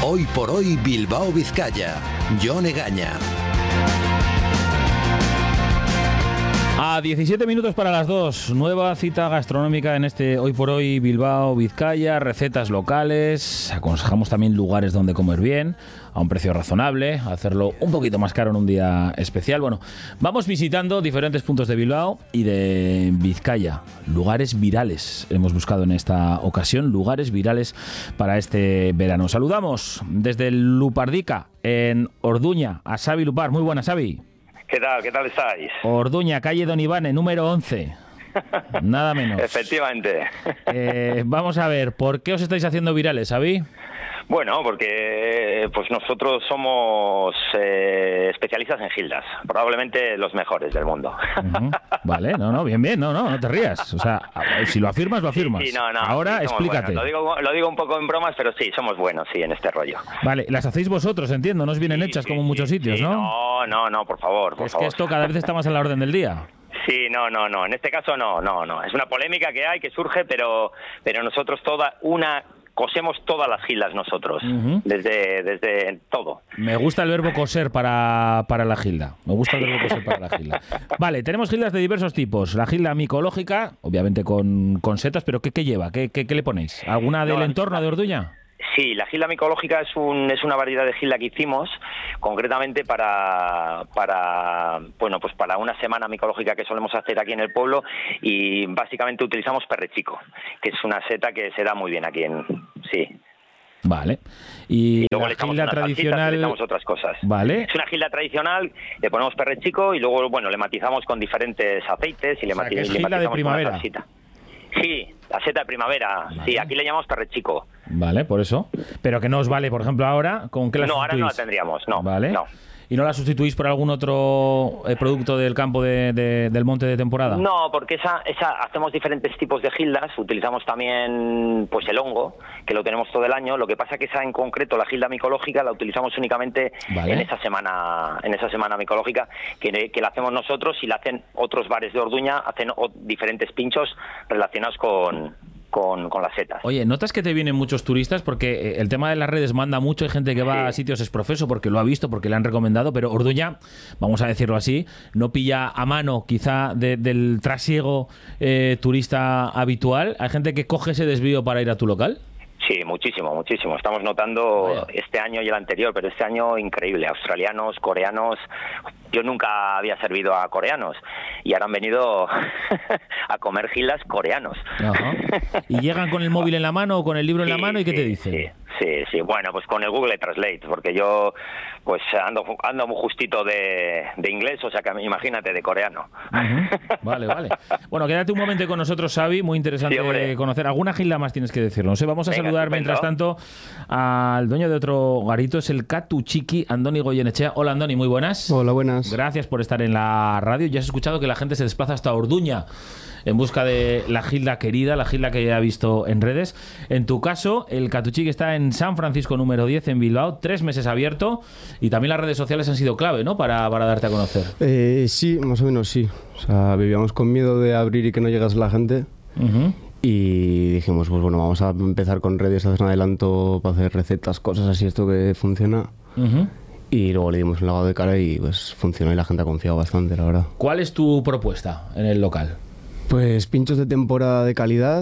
Hoy por hoy Bilbao Vizcaya. Jon Egaña. A 17 minutos para las 2, nueva cita gastronómica en este Hoy por Hoy Bilbao Vizcaya, recetas locales, aconsejamos también lugares donde comer bien, a un precio razonable, hacerlo un poquito más caro en un día especial. Bueno, vamos visitando diferentes puntos de Bilbao y de Vizcaya, lugares virales. Hemos buscado en esta ocasión lugares virales para este verano. Saludamos desde el Lupardica, en Orduña, a Xavi Lupar. Muy buenas, Xavi. ¿Qué tal? ¿Qué tal estáis? Orduña, calle Don Ivane, número 11. Nada menos. Efectivamente. Vamos a ver, ¿por qué os estáis haciendo virales, Xavi? Bueno, porque pues nosotros somos especialistas en gildas, probablemente los mejores del mundo. Vale, no, bien, no te rías. O sea, si lo afirmas, lo afirmas. Sí, no, ahora sí, explícate. Lo digo un poco en bromas, pero sí, somos buenos, sí, en este rollo. Vale, las hacéis vosotros, entiendo, no os vienen hechas como en muchos sitios, ¿no? No, por favor. Es que esto cada vez está más a la orden del día. Sí, no, en este caso no. Es una polémica que hay, que surge, pero nosotros cosemos todas las gildas nosotros, desde todo. Me gusta el verbo coser para la gilda. Vale, tenemos gildas de diversos tipos. La gilda micológica, obviamente con setas, pero ¿qué lleva? ¿Qué le ponéis? ¿Alguna del entorno de Orduña? Sí, la gilda micológica es una variedad de gilda que hicimos concretamente para una semana micológica que solemos hacer aquí en el pueblo, y básicamente utilizamos perrechico, que es una seta que se da muy bien aquí sí. Vale. Y luego la le echamos gilda tradicional, le echamos otras cosas. Vale. Es una gilda tradicional, le ponemos perrechico y luego le matizamos con diferentes aceites y le matizamos de primavera. Con una salsita. Sí, la seta de primavera. Vale. Sí, aquí le llamamos perrechico. Vale, por eso. Pero que no os vale, por ejemplo, ahora, ¿con qué la sustituís? No, ahora no la tendríamos, no. Vale. No. ¿Y no la sustituís por algún otro producto del campo del monte de temporada? No, porque esa hacemos diferentes tipos de gildas. Utilizamos también pues el hongo, que lo tenemos todo el año. Lo que pasa que esa en concreto, la gilda micológica, la utilizamos únicamente en esa semana micológica, que la hacemos nosotros, y la hacen otros bares de Orduña, hacen diferentes pinchos relacionados con las setas. Oye, ¿notas que te vienen muchos turistas? Porque el tema de las redes manda mucho, hay gente que va a sitios exprofeso porque lo ha visto, porque le han recomendado, pero Orduña, vamos a decirlo así, no pilla a mano quizá del trasiego turista habitual. ¿Hay gente que coge ese desvío para ir a tu local? Sí, muchísimo. Estamos notando este año y el anterior, pero este año increíble. Australianos, coreanos. Yo nunca había servido a coreanos y ahora han venido a comer gildas coreanos. Ajá. ¿Y llegan con el móvil en la mano o con el libro en la mano y qué te dicen? Sí. Bueno, pues con el Google Translate, porque yo pues ando muy justito de inglés, o sea que imagínate de coreano. Vale. Bueno, quédate un momento con nosotros, Xavi, muy interesante conocer. ¿Alguna gilda más tienes que decirlo? No sé, vamos a saludar mientras tanto al dueño de otro garito, es el Catuchiqui, Andoni Goyenechea. Hola, Andoni, muy buenas. Hola, buenas. Gracias por estar en la radio. Ya has escuchado que la gente se desplaza hasta Orduña en busca de la gilda querida, la gilda que ya ha visto en redes. En tu caso, el Catuchiqui está en San Francisco número 10 en Bilbao, 3 meses abierto, y también las redes sociales han sido clave, ¿no?, para darte a conocer. Sí, más o menos sí. O sea, vivíamos con miedo de abrir y que no llegase la gente. Y dijimos, pues bueno, vamos a empezar con redes, hacer un adelanto para hacer recetas, cosas así, esto que funciona. Y luego le dimos un lavado de cara y pues funcionó y la gente ha confiado bastante, la verdad. ¿Cuál es tu propuesta en el local? Pues pinchos de temporada de calidad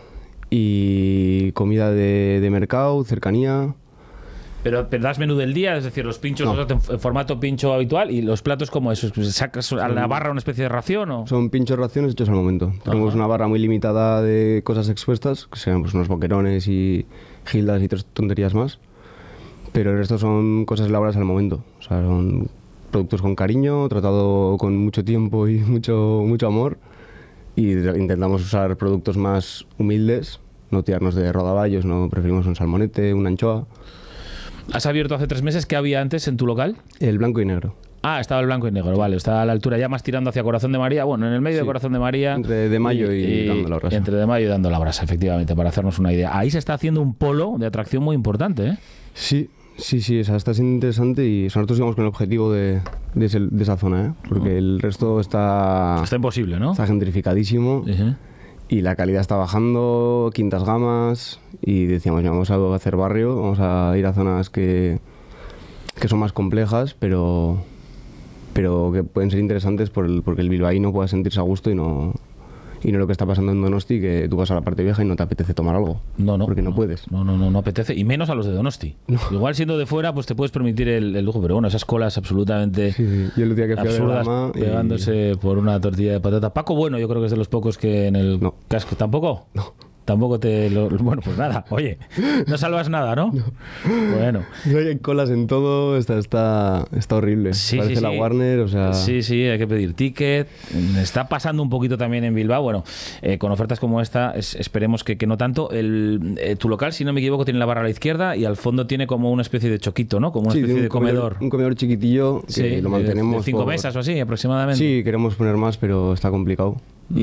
y comida de mercado, cercanía. Pero das menú del día, es decir, los pinchos en formato pincho habitual, y los platos como esos, ¿sacas a la barra una especie de ración o...? Son pinchos raciones hechos al momento. Tenemos una barra muy limitada de cosas expuestas, que sean pues unos boquerones y gildas y 3 tonterías más. Pero el resto son cosas elaboradas al momento. O sea, son productos con cariño, tratado con mucho tiempo y mucho amor. Y intentamos usar productos más humildes, no tirarnos de rodaballos, no preferimos un salmonete, una anchoa. ¿Has abierto hace 3 meses? ¿Qué había antes en tu local? El blanco y negro. Ah, estaba el blanco y negro, vale. Está a la altura, ya más tirando hacia Corazón de María. Bueno, en el medio de Corazón de María. Entre de Mayo y dando la brasa. Entre de Mayo y dando la brasa, efectivamente, para hacernos una idea. Ahí se está haciendo un polo de atracción muy importante, ¿eh? Sí, o sea, está siendo interesante, y nosotros íbamos con el objetivo de esa zona, ¿eh? Porque el resto está imposible, ¿no? Está gentrificadísimo. y la calidad está bajando, quintas gamas, y decíamos, vamos a hacer barrio, vamos a ir a zonas que son más complejas, pero que pueden ser interesantes porque el bilbaíno pueda sentirse a gusto y no lo que está pasando en Donosti, que tú vas a la parte vieja y no te apetece tomar algo. No. Porque no puedes. No apetece. Y menos a los de Donosti. No. Igual siendo de fuera, pues te puedes permitir el lujo, pero bueno, esas colas absolutamente Yo el día que fui absurdas, a pegándose por una tortilla de patata. Paco Bueno, yo creo que es de los pocos que en el casco. ¿Tampoco? No. Tampoco bueno, pues nada, oye, no salvas nada, ¿no? Bueno. Hay colas en todo, está horrible. Parece la Warner, o sea... Sí, hay que pedir ticket. Está pasando un poquito también en Bilbao, bueno, con ofertas como esta, esperemos que no tanto. Tu local, si no me equivoco, tiene la barra a la izquierda y al fondo tiene como una especie de choquito, ¿no? Como una especie de comedor. Un comedor chiquitillo que lo mantenemos... De 5 mesas o así, aproximadamente. Sí, queremos poner más, pero está complicado.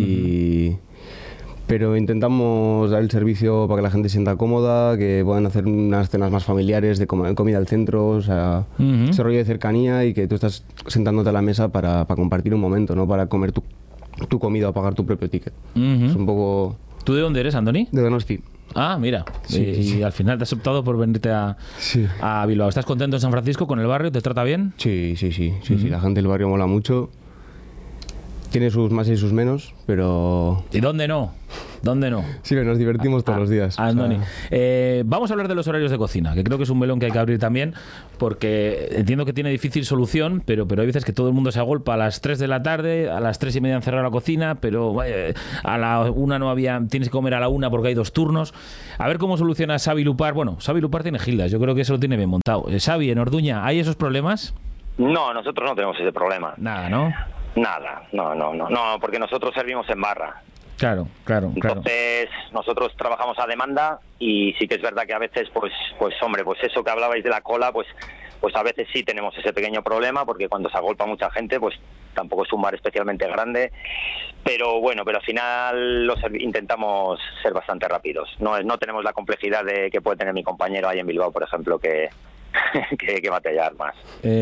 Pero intentamos dar el servicio para que la gente se sienta cómoda, que puedan hacer unas cenas más familiares de comida al centro, o sea, ese rollo de cercanía y que tú estás sentándote a la mesa para compartir un momento, no para comer tu comida o pagar tu propio ticket. Es un poco... ¿Tú de dónde eres, Andoni? De Donosti. Ah, mira. Y al final te has optado por venirte a Bilbao. ¿Estás contento en San Francisco con el barrio? ¿Te trata bien? Sí. La gente del barrio mola mucho. Tiene sus más y sus menos, pero... ¿Y dónde no? Sí, nos divertimos todos los días. Andoni. Vamos a hablar de los horarios de cocina, que creo que es un melón que hay que abrir también, porque entiendo que tiene difícil solución, pero hay veces que todo el mundo se agolpa a las 3 de la tarde, a las 3:30 han cerrado la cocina, pero a la 1 no había... Tienes que comer a la 1 porque hay 2 turnos. A ver cómo soluciona Xavi Lupar. Bueno, Xavi Lupar tiene gildas, yo creo que eso lo tiene bien montado. Xavi, en Orduña, ¿hay esos problemas? No, nosotros no tenemos ese problema. Nada, ¿no? Nada, no, porque nosotros servimos en barra. Claro. Entonces, nosotros trabajamos a demanda y sí que es verdad que a veces, pues hombre, pues eso que hablabais de la cola, pues a veces sí tenemos ese pequeño problema, porque cuando se agolpa mucha gente, pues tampoco es un bar especialmente grande, pero bueno, pero al final intentamos ser bastante rápidos. No tenemos la complejidad que puede tener mi compañero ahí en Bilbao, por ejemplo, que batallar más.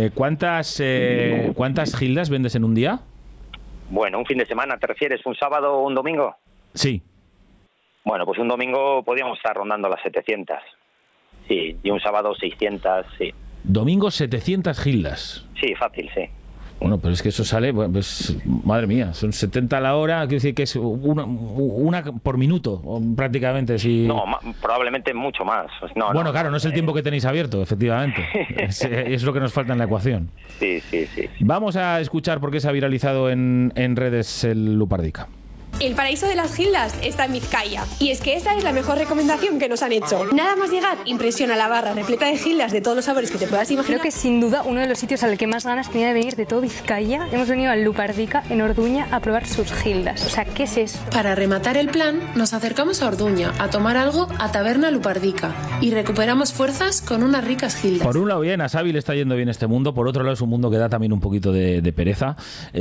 ¿Cuántas gildas vendes en un día? Bueno, un fin de semana, ¿te refieres? ¿Un sábado o un domingo? Sí. Bueno, pues un domingo podríamos estar rondando las 700. Sí, y un sábado 600, sí. ¿Domingo 700 gildas? Sí, fácil, sí. Bueno, pero es que eso sale, pues, madre mía, son 70 a la hora, quiero decir que es una por minuto, prácticamente. Si... No, probablemente mucho más. Bueno, claro, no es el tiempo que tenéis abierto, efectivamente. Es lo que nos falta en la ecuación. Sí. Vamos a escuchar por qué se ha viralizado en redes el Lupardica. El paraíso de las gildas está en Vizcaya. Y es que esta es la mejor recomendación que nos han hecho. Nada más llegar, impresiona la barra repleta de gildas de todos los sabores que te puedas imaginar. Creo que sin duda uno de los sitios al que más ganas tenía de venir de todo Vizcaya. Hemos venido al Lupardica en Orduña a probar sus gildas. O sea, ¿qué es eso? Para rematar el plan, nos acercamos a Orduña a tomar algo a Taberna Lupardica y recuperamos fuerzas con unas ricas gildas. Por un lado bien, a Xavi le está yendo bien este mundo, por otro lado es un mundo que da también un poquito de pereza.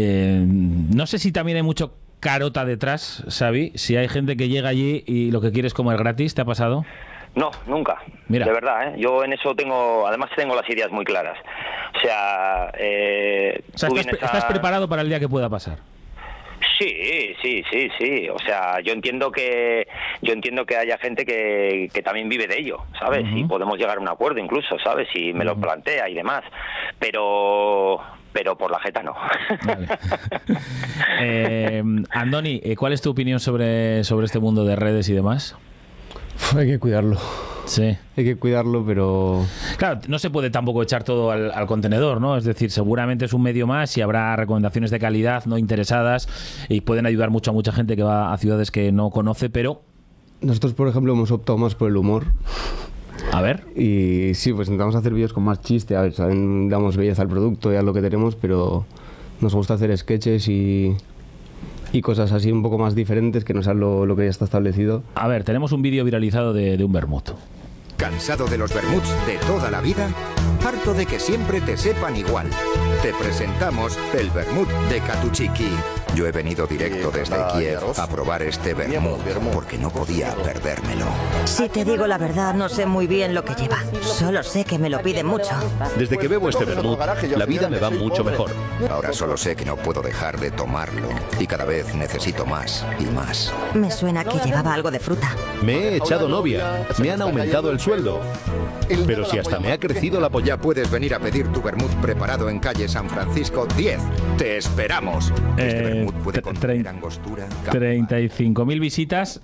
No sé si también hay mucho carota detrás, Xavi, si hay gente que llega allí y lo que quiere es comer gratis. ¿Te ha pasado? No, nunca. Mira. De verdad, yo en eso tengo las ideas muy claras. O sea, ¿estás preparado para el día que pueda pasar? Sí. O sea, yo entiendo que haya gente que también vive de ello, ¿sabes? Y podemos llegar a un acuerdo incluso, ¿sabes? Si me lo plantea y demás. Pero por la jeta no. Vale. Andoni, ¿cuál es tu opinión sobre este mundo de redes y demás? Hay que cuidarlo. Sí. Hay que cuidarlo, pero... Claro, no se puede tampoco echar todo al contenedor, ¿no? Es decir, seguramente es un medio más y habrá recomendaciones de calidad no interesadas y pueden ayudar mucho a mucha gente que va a ciudades que no conoce, pero... Nosotros, por ejemplo, hemos optado más por el humor. A ver. Y sí, pues intentamos hacer vídeos con más chiste, a ver, damos belleza al producto y a lo que tenemos, pero nos gusta hacer sketches y cosas así un poco más diferentes que no sean lo que ya está establecido. A ver, tenemos un vídeo viralizado de un vermut. ¿Cansado de los vermuts de toda la vida? ¿Harto de que siempre te sepan igual? Te presentamos el vermut de Catuchiqui. Yo he venido directo desde Kiev a probar este vermut porque no podía perdérmelo. Si te digo la verdad, no sé muy bien lo que lleva. Solo sé que me lo piden mucho. Desde que bebo este vermut, la vida me va mucho mejor. Ahora solo sé que no puedo dejar de tomarlo y cada vez necesito más y más. Me suena que llevaba algo de fruta. Me he echado novia, me han aumentado el sueldo. Pero si hasta me ha crecido la polla. Ya puedes venir a pedir tu vermut preparado en calle San Francisco 10. ¡Te esperamos! Este vermut puede contener angostura. 35.000 visitas.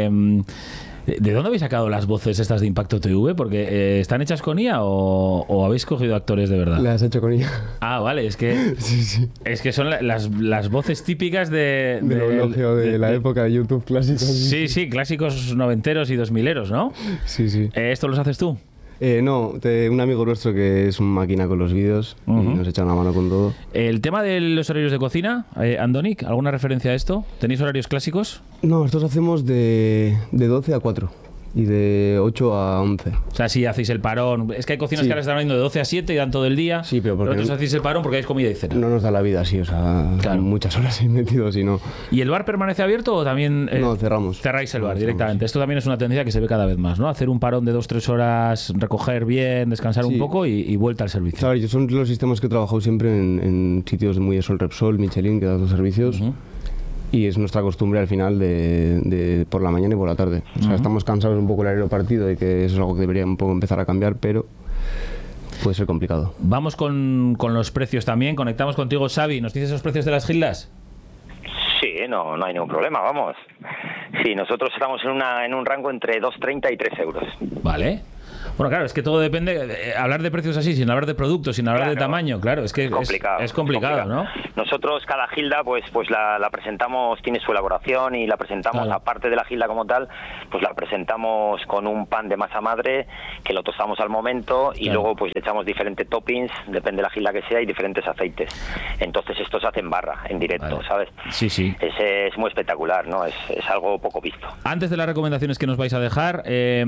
¿De dónde habéis sacado las voces estas de Impacto TV? Porque ¿están hechas con IA o habéis cogido actores de verdad? Las he hecho con IA. Ah, vale, es que sí. Es que son las voces típicas de la época de YouTube clásicos. Sí, clásicos noventeros y 2000eros, ¿no? Sí. ¿Esto los haces tú? No, un amigo nuestro que es un máquina con los vídeos y nos echa una mano con todo. El tema de los horarios de cocina, Andonic, ¿alguna referencia a esto? ¿Tenéis horarios clásicos? No, nosotros hacemos de 12 a 4 y de 8 a 11. O sea, si hacéis el parón. Es que hay cocinas que ahora están abriendo de 12 a 7 y dan todo el día. Sí, pero vosotros hacéis el parón porque hay comida y cena. No nos da la vida así, o sea, claro. Muchas horas ahí metidos y no. ¿Y el bar permanece abierto o también...? No, cerramos. Cerráis el bar directamente. Esto también es una tendencia que se ve cada vez más, ¿no? Hacer un parón de 2-3 horas, recoger bien, descansar un poco y vuelta al servicio. Claro, son los sistemas que he trabajado siempre en sitios muy de Sol Repsol, Michelin, que da dos servicios. Y es nuestra costumbre al final de por la mañana y por la tarde. O sea, estamos cansados un poco del horario partido y que eso es algo que debería un poco empezar a cambiar, pero puede ser complicado. Vamos con los precios también. Conectamos contigo, Xavi. ¿Nos dices los precios de las gildas? Sí, no hay ningún problema, vamos. Sí, nosotros estamos en un rango entre 2,30 y 3 euros. Vale. Bueno, claro, es que todo depende. Hablar de precios así, sin hablar de productos, sin hablar de tamaño, claro, es que es complicado, ¿no? Nosotros cada gilda pues la presentamos, tiene su elaboración y la presentamos, aparte de la gilda como tal, pues la presentamos con un pan de masa madre que lo tostamos al momento y luego pues le echamos diferentes toppings, depende de la gilda que sea, y diferentes aceites. Entonces esto se hace en barra, en directo, ¿sabes? Sí. Es muy espectacular, ¿no? Es algo poco visto. Antes de las recomendaciones que nos vais a dejar,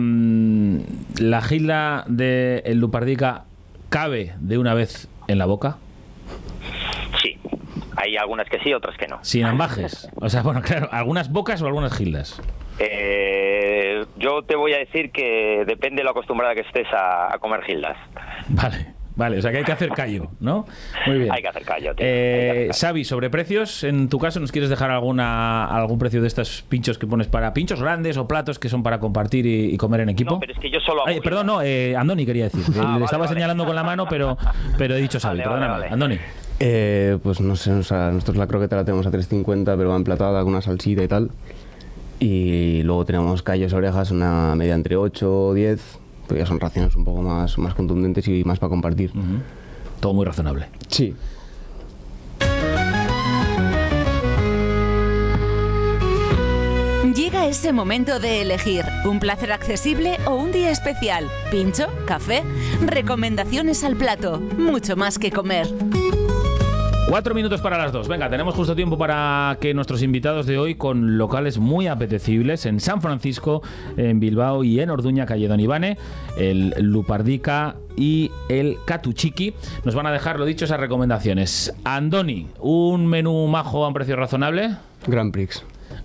la gilda de el Lupardica cabe de una vez en la boca. Sí, hay algunas que sí, otras que no. Sin ambajes. O sea, bueno, claro, algunas bocas o algunas gildas. Yo te voy a decir que depende de lo acostumbrada que estés a comer gildas. Vale, o sea que hay que hacer callo, ¿no? Muy bien. Hay que hacer callo, tío. Xavi, sobre precios, en tu caso, ¿nos quieres dejar algún precio de estos pinchos que pones para pinchos grandes o platos que son para compartir y comer en equipo? No, pero es que yo solo hago perdón, no, Andoni quería decir. Le estaba señalando con la mano, pero he dicho Xavi, perdóname. Andoni. Pues no sé, o sea, nosotros la croqueta la tenemos a 3,50, pero va emplatada con una salsita y tal. Y luego tenemos callos, orejas, una media entre 8 o 10. Pues ya son raciones un poco más contundentes y más para compartir. Todo muy razonable. Sí. Llega ese momento de elegir un placer accesible o un día especial. Pincho, café, recomendaciones al plato, mucho más que comer. 4 minutos para las 2. Venga, tenemos justo tiempo para que nuestros invitados de hoy, con locales muy apetecibles en San Francisco, en Bilbao y en Orduña, calle Don Ivane, el Lupardica y el Katuchiki, nos van a dejar, lo dicho, esas recomendaciones. Andoni, un menú majo a un precio razonable. Grand Prix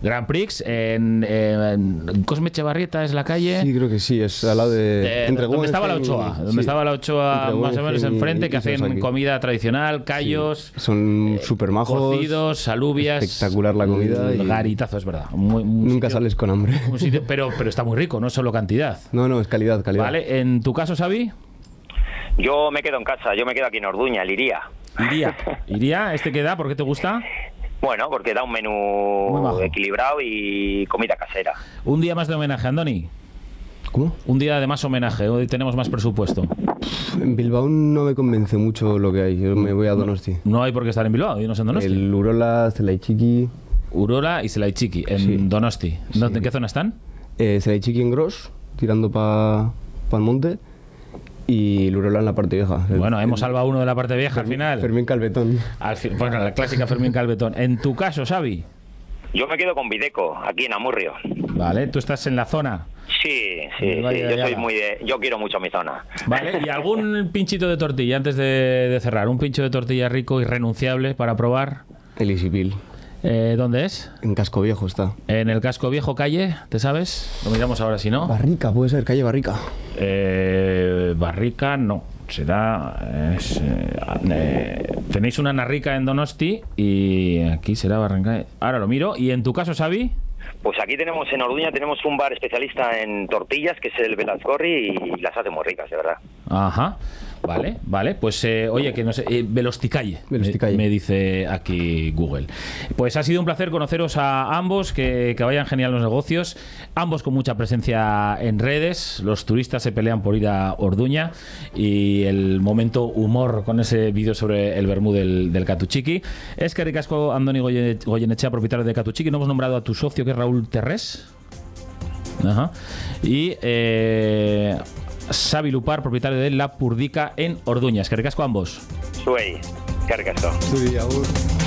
en Cosme Echevarrieta es la calle. Sí, creo que sí, es al lado de donde estaba la Ochoa, estaba la Ochoa más o menos enfrente, que hacen comida tradicional, callos, son súper majos, cocidos, alubias, espectacular la comida, garitazo, es verdad. Nunca sales con hambre. Pero está muy rico, no es solo cantidad. No, es calidad. Vale, en tu caso, Xavi. Yo me quedo en casa, yo me quedo aquí en Orduña, el Iría, ¿este qué da? ¿Por qué te gusta? Bueno, porque da un menú equilibrado y comida casera. Un día más de homenaje, Andoni. ¿Cómo? Un día de más homenaje, hoy tenemos más presupuesto. En Bilbao no me convence mucho lo que hay, yo me voy a Donosti. No hay por qué estar en Bilbao, yo no sé en Donosti. El Urola, Zelaichiki. Urola y Zelaichiki, en Donosti. ¿En qué zona están? Zelaichiki en Gros, tirando para el monte. Y el Urola en la parte vieja. Bueno, hemos salvado uno de la parte vieja al final. Fermín Calvetón. Bueno, la clásica Fermín Calvetón. En tu caso, Xavi. Yo me quedo con Videco, aquí en Amurrio. Vale, ¿tú estás en la zona? Sí. Yo quiero mucho mi zona. Vale, ¿y algún pinchito de tortilla antes de cerrar? Un pincho de tortilla rico, irrenunciable para probar. El Isipil. ¿Dónde es? En Casco Viejo está. En el Casco Viejo, calle, ¿te sabes? Lo miramos ahora si no. Barrica, puede ser, calle Barrica. Barrica no. Será... tenéis una Narrica en Donosti y aquí será Barranca. Ahora lo miro. ¿Y en tu caso, Xavi? Pues aquí tenemos, en Orduña, tenemos un bar especialista en tortillas, que es el Velazcorri, y las hace muy ricas, de verdad. Ajá. Vale, pues oye, que no sé, Velosticalle, me dice aquí Google. Pues ha sido un placer conoceros a ambos, que vayan genial los negocios, ambos con mucha presencia en redes, los turistas se pelean por ir a Orduña y el momento humor con ese vídeo sobre el vermú del Catuchiqui. Es que ricasco, Andoni Goyenechea, propietario de Catuchiqui. No hemos nombrado a tu socio, que es Raúl Terrés. Ajá. Y Xavi Lupar, propietario de La Purdica en Orduña. Es que ricasco ambos. Suey, que ricasco. Sí, agur.